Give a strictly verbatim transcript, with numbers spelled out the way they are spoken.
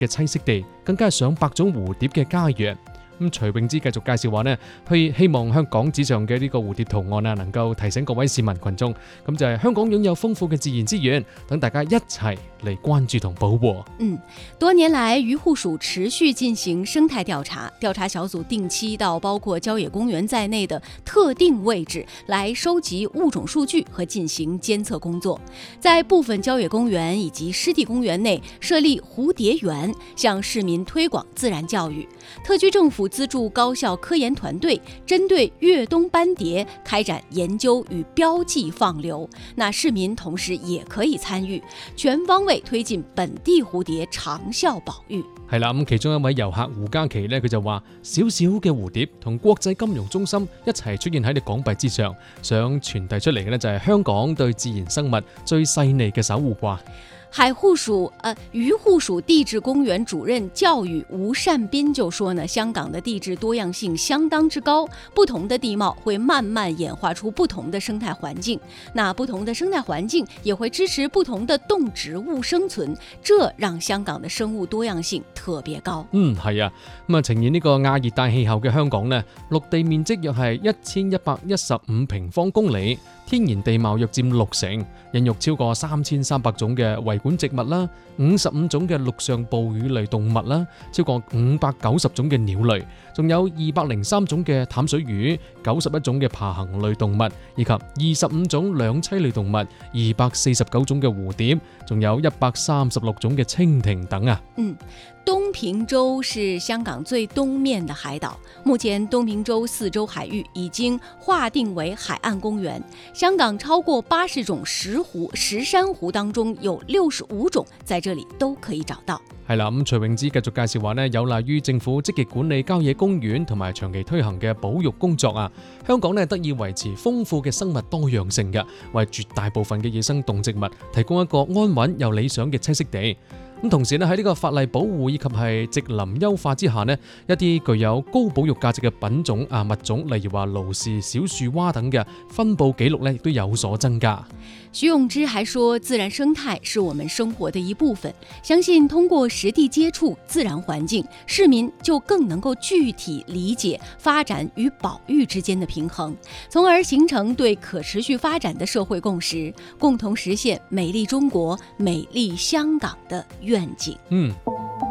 嘅棲息地，更加係上百種蝴蝶嘅家園。咁徐永之繼續介紹話呢，去希望香港紙上嘅呢個蝴蝶圖案啊，能夠提醒各位市民群眾，咁就係香港擁有豐富嘅自然資源，等大家一齊嚟關注同保護。 嗯，多年來漁護署持續進行生態調查，調查小組定期到包括郊野公園在內的特定位置來收集物種數據和進行監測工作。在部分郊野公園以及濕地公園內設立蝴蝶園，向市民推廣自然教育。特區政府資助高校科研團隊針對越冬斑蝶開展研究與標記放流，那市民同時也可以參與，全方位推進本地蝴蝶長效保育。 係啦，咁其中一位遊客胡嘉琪呢，佢就話：小小嘅蝴蝶同國際金融中心一齊出現喺你港幣之上，想傳遞出嚟嘅呢，就係香港對自然生物最細膩嘅守護啩。 海護署呃漁護署地質公園主任教育吳善斌就說呢，香港的地質多樣性相當之高，不同的地貌會慢慢演化出不同的生態環境，那不同的生態環境也會支持不同的動植物生存，這讓香港的生物多樣性特別高。 嗯，係啊，咁啊呈現呢個亞熱帶氣候嘅香港呢，陸地面積約係一千一百一十五平方公里，天然地貌約佔六成，孕育超過三千三百種嘅維管植物啦，五十五種嘅陸上哺乳類動物啦，超過五百九十種嘅鳥類，仲有二百零三種嘅淡水魚，九十一種嘅爬行類動物，以及二十五種兩棲類動物，二百四十九種嘅蝴蝶，仲有一百三十六種嘅蜻蜓等啊。 嗯。東平洲是香港最東面的海島，目前東平洲四周海域已經劃定為海岸公園。香港超過八十種石湖、石珊瑚當中有六十五種在這裡都可以找到。 係啦，咁徐永之繼續介紹話呢，有賴於政府積極管理郊野公園同埋長期推行嘅保育工作啊，香港呢得以維持豐富嘅生物多樣性嘅，為絕大部分嘅野生動植物提供一個安穩又理想嘅棲息地。咁同時咧喺呢個法例保護以及係植林優化之下呢，一啲具有高保育價值嘅品種啊物種，例如話盧氏小樹蛙等嘅分佈記錄呢，亦都有所增加。 徐永之還說，自然生態是我們生活的一部分，相信通過實地接觸自然環境，市民就更能夠具體理解發展與保育之間的平衡，從而形成對可持續發展的社會共識，共同實現美麗中國、美麗香港的願景。 嗯。